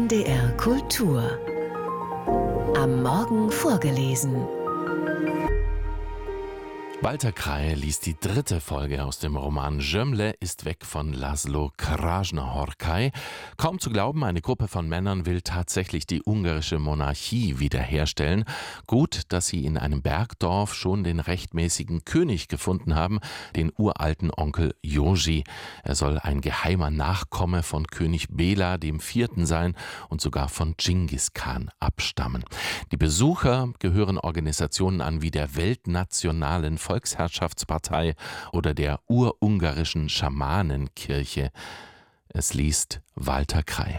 NDR Kultur. Am Morgen vorgelesen. Walter Kraje liest die dritte Folge aus dem Roman Gömle ist weg von Laszlo Krasznahorkai. Kaum zu glauben, eine Gruppe von Männern will tatsächlich die ungarische Monarchie wiederherstellen. Gut, dass sie in einem Bergdorf schon den rechtmäßigen König gefunden haben, den uralten Onkel Joži. Er soll ein geheimer Nachkomme von König Bela IV. Sein und sogar von Dschingis Khan abstammen. Die Besucher gehören Organisationen an wie der Weltnationalen Volksherrschaftspartei oder der urungarischen Schamanenkirche. Es liest Walter Kraje.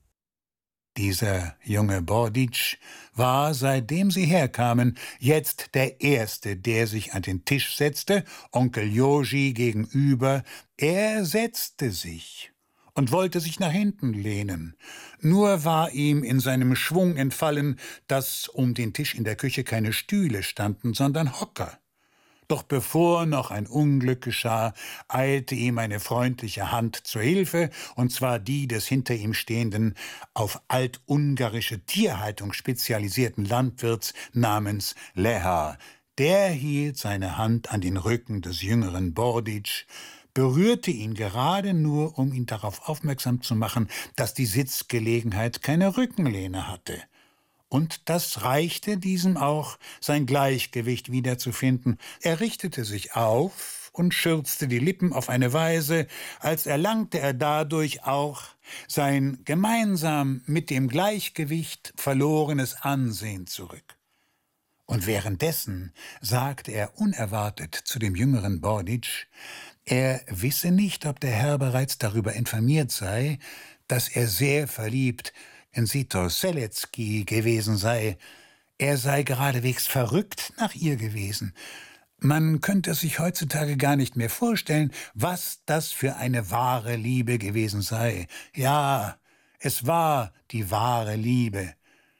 Dieser junge Borditsch war, seitdem sie herkamen, jetzt der Erste, der sich an den Tisch setzte, Onkel Joži gegenüber. Er setzte sich und wollte sich nach hinten lehnen. Nur war ihm in seinem Schwung entfallen, dass um den Tisch in der Küche keine Stühle standen, sondern Hocker. Doch bevor noch ein Unglück geschah, eilte ihm eine freundliche Hand zur Hilfe, und zwar die des hinter ihm stehenden, auf altungarische Tierhaltung spezialisierten Landwirts namens Lehár. Der hielt seine Hand an den Rücken des jüngeren Borditsch, berührte ihn gerade nur, um ihn darauf aufmerksam zu machen, dass die Sitzgelegenheit keine Rückenlehne hatte. Und das reichte diesem auch, sein Gleichgewicht wiederzufinden. Er richtete sich auf und schürzte die Lippen auf eine Weise, als erlangte er dadurch auch sein gemeinsam mit dem Gleichgewicht verlorenes Ansehen zurück. Und währenddessen sagte er unerwartet zu dem jüngeren Borditsch, er wisse nicht, ob der Herr bereits darüber informiert sei, dass er sehr verliebt in Sitor Selecki gewesen sei. Er sei geradewegs verrückt nach ihr gewesen. Man könnte es sich heutzutage gar nicht mehr vorstellen, was das für eine wahre Liebe gewesen sei. Ja, es war die wahre Liebe.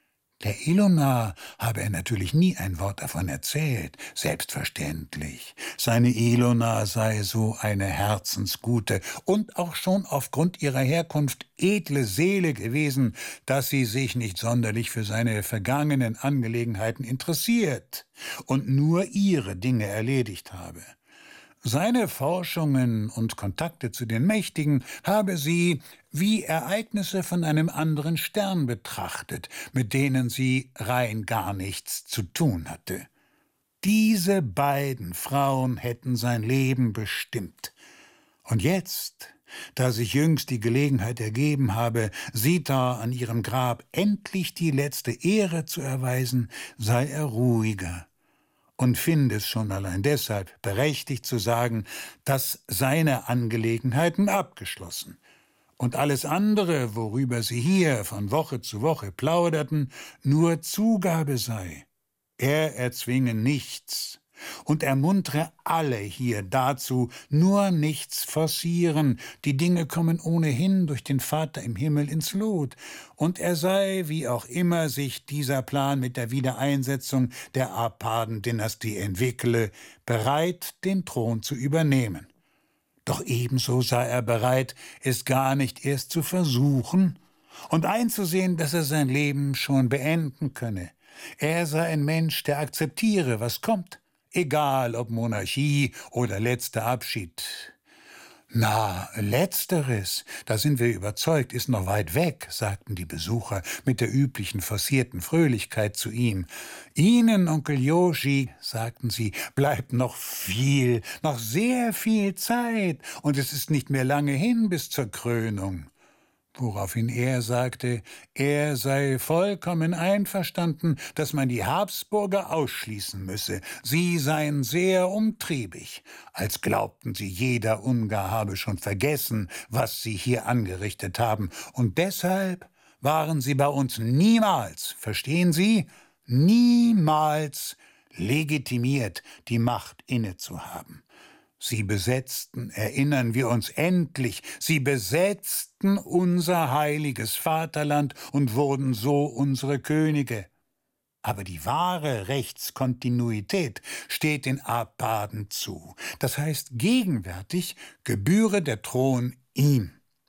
Der Ilona habe er natürlich nie ein Wort davon erzählt, selbstverständlich. Seine Ilona sei so eine herzensgute und auch schon aufgrund ihrer Herkunft edle Seele gewesen, dass sie sich nicht sonderlich für seine vergangenen Angelegenheiten interessiert und nur ihre Dinge erledigt habe. Seine Forschungen und Kontakte zu den Mächtigen habe sie wie Ereignisse von einem anderen Stern betrachtet, mit denen sie rein gar nichts zu tun hatte. Diese beiden Frauen hätten sein Leben bestimmt. Und jetzt, da sich jüngst die Gelegenheit ergeben habe, Sita an ihrem Grab endlich die letzte Ehre zu erweisen, sei er ruhiger und finde es schon allein deshalb berechtigt zu sagen, dass seine Angelegenheiten abgeschlossen und alles andere, worüber sie hier von Woche zu Woche plauderten, nur Zugabe sei. Er erzwinge nichts und ermuntere alle hier dazu, nur nichts forcieren. Die Dinge kommen ohnehin durch den Vater im Himmel ins Lot. Und er sei, wie auch immer sich dieser Plan mit der Wiedereinsetzung der Arpaden-Dynastie entwickle, bereit, den Thron zu übernehmen. Doch ebenso sei er bereit, es gar nicht erst zu versuchen und einzusehen, dass er sein Leben schon beenden könne. Er sei ein Mensch, der akzeptiere, was kommt. Egal ob Monarchie oder letzter Abschied. Na, letzteres, da sind wir überzeugt, ist noch weit weg, sagten die Besucher mit der üblichen forcierten Fröhlichkeit zu ihm. Ihnen, Onkel Joži, sagten sie, bleibt noch sehr viel Zeit, und es ist nicht mehr lange hin bis zur Krönung. Woraufhin er sagte, er sei vollkommen einverstanden, dass man die Habsburger ausschließen müsse. Sie seien sehr umtriebig, als glaubten sie, jeder Ungar habe schon vergessen, was sie hier angerichtet haben. Und deshalb waren sie bei uns niemals, verstehen Sie, niemals legitimiert, die Macht innezuhaben. Sie besetzten, erinnern wir uns endlich, sie besetzten unser heiliges Vaterland und wurden so unsere Könige. Aber die wahre Rechtskontinuität steht den Arpaden zu. Das heißt, gegenwärtig gebühre der Thron ihm.